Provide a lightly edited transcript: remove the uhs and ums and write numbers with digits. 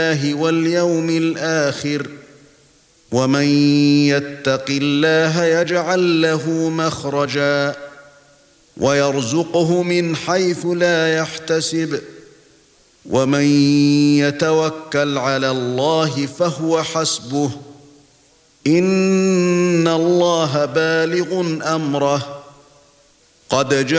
واليوم الآخر ومن يتق الله يجعل له مخرجا ويرزقه من حيث لا يحتسب ومن يتوكل على الله فهو حسبه إن الله بالغ أمره قد جعل